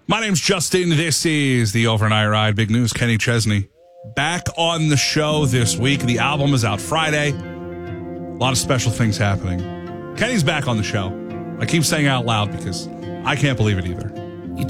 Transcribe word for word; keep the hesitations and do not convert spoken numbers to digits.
My name's Justin. This is the Overnight Ride. Big news, Kenny Chesney back on the show this week. The album is out Friday. A lot of special things happening. Kenny's back on the show. I keep saying out loud because I can't believe it either.